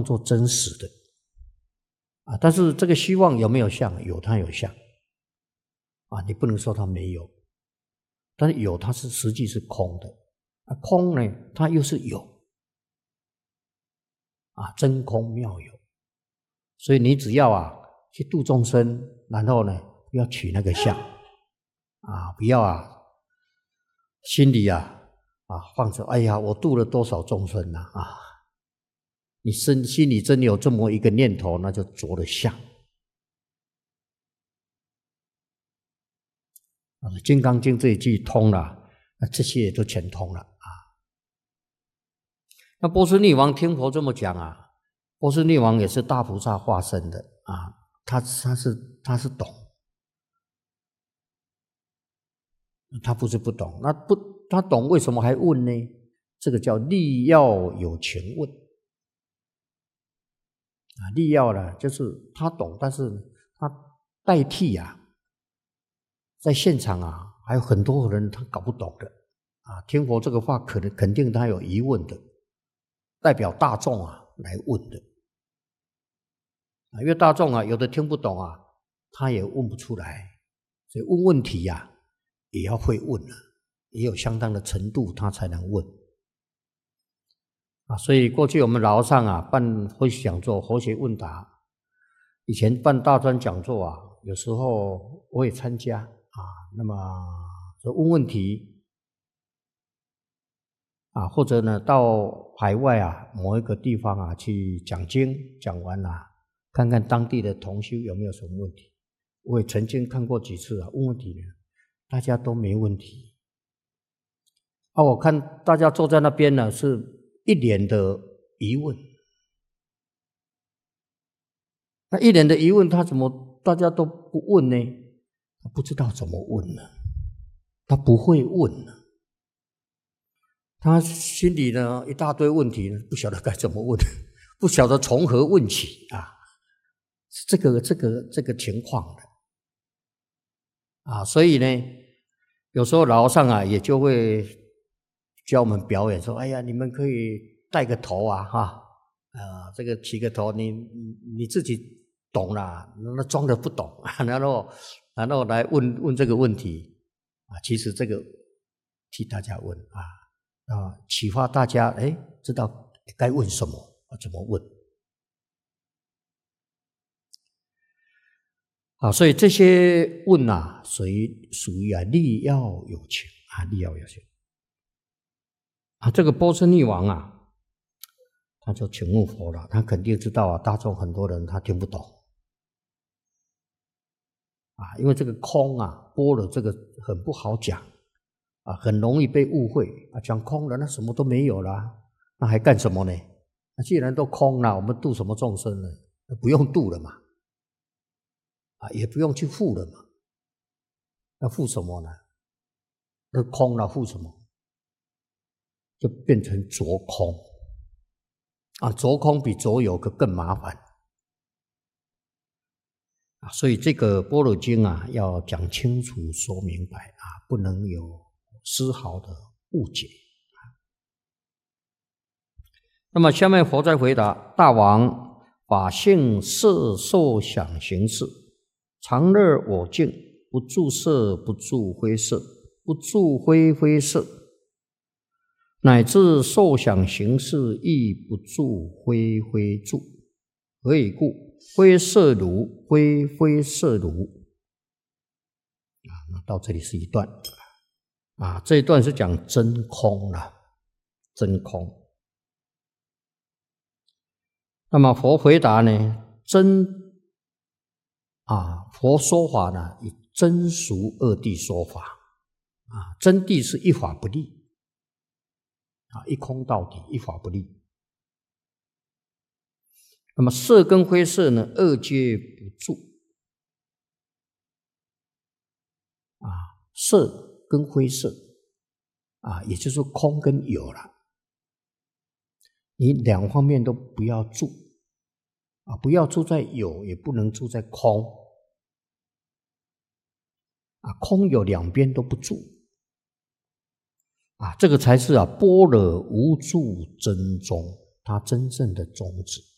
作真实的啊。但是这个虚妄有没有相？有，它有相啊，你不能说它没有，但是有它是实际是空的啊，空呢它又是有啊，真空妙有。所以你只要啊去度众生，然后呢不要取那个相啊，不要啊心里放着哎呀我度了多少众生啊，你心里真有这么一个念头，那就着了相。《金刚经》这一句通了，那这些也都全通了啊。那波斯匿王听佛这么讲啊，波斯匿王也是大菩萨化身的啊，他是懂，他不是不懂，他懂为什么还问呢？这个叫力要有情问啊，力要呢就是他懂，但是他代替在现场还有很多人他搞不懂的啊，听佛这个话肯定他有疑问的，代表大众来问的啊，因为大众有的听不懂他也问不出来，所以问问题也要会问也有相当的程度他才能问啊。所以过去我们老和尚办佛学讲座、佛学问答，以前办大专讲座有时候我也参加那么就问问题或者呢到海外某一个地方去讲经，讲完看看当地的同修有没有什么问题。我也曾经看过几次问问题呢，大家都没问题我看大家坐在那边呢是一脸的疑问，那一脸的疑问他怎么大家都不问呢？他不知道怎么问呢，他不会问呢，他心里呢一大堆问题，不晓得该怎么问，不晓得从何问起这个情况的所以呢有时候老和尚也就会教我们表演说，哎呀你们可以带个头这个起个头，你自己懂了，那装的不懂然后来问这个问题其实这个替大家问启发大家知道该问什么怎么问所以这些问属于力要有情力要有情这个波斯匿王他就请问佛了，他肯定知道大众很多人他听不懂因为这个空般若这个很不好讲很容易被误会讲空了那什么都没有了，那还干什么呢？那既然都空了，我们度什么众生呢？不用度了嘛也不用去护了嘛，那护什么呢？那空了护什么？就变成着空着空比着有更麻烦所以这个般若经要讲清楚说明白不能有丝毫的误解那么下面佛再回答：大王，法性色受想行识，常乐我净，不住色，不住非色，不住非色，乃至受想行识亦不住非住。何以故？非色如，非色如。那到这里是一段这一段是讲真空了，真空。那么佛回答呢？佛说法呢，以真俗二谛说法真谛是一法不立一空到底，一法不立。那么色跟非色呢，二皆不住色跟非色也就是空跟有了，你两方面都不要住不要住在有，也不能住在空空有两边都不住这个才是般若无住真宗，它真正的宗旨